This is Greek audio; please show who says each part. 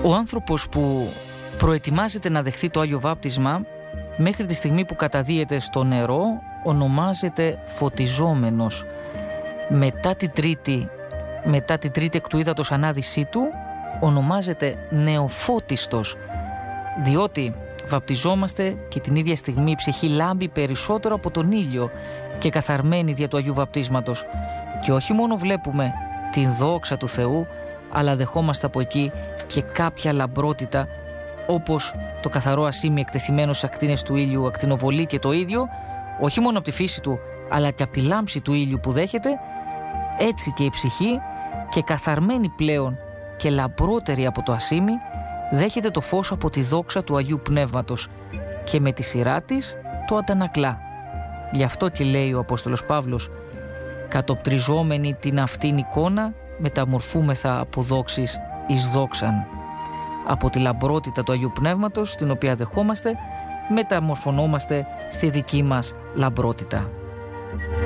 Speaker 1: Ο άνθρωπος που προετοιμάζεται να δεχθεί το Άγιο Βάπτισμα μέχρι τη στιγμή που καταδύεται στο νερό ονομάζεται φωτιζόμενος. Μετά τη τρίτη εκ του ύδατος ανάδυσή του ονομάζεται νεοφώτιστος, διότι βαπτιζόμαστε και την ίδια στιγμή η ψυχή λάμπει περισσότερο από τον ήλιο και καθαρμένη δια του Αγίου Βαπτίσματος, και όχι μόνο βλέπουμε την δόξα του Θεού, αλλά δεχόμαστε από εκεί και κάποια λαμπρότητα, όπως το καθαρό ασίμι εκτεθειμένο στις ακτίνες του ήλιου ακτινοβολεί και το ίδιο, όχι μόνο από τη φύση του αλλά και από τη λάμψη του ήλιου που δέχεται. Έτσι και η ψυχή, και καθαρμένη πλέον και λαμπρότερη από το ασίμι, δέχεται το φως από τη δόξα του Αγίου Πνεύματος και με τη σειρά της το αντανακλά. Γι' αυτό και λέει ο Απόστολος Παύλος: «Κατοπτριζόμενη την αυτήν εικόνα, μεταμορφούμεθα από δόξης εις δόξαν». Από τη λαμπρότητα του Αγίου Πνεύματος, την οποία δεχόμαστε, μεταμορφωνόμαστε στη δική μας λαμπρότητα.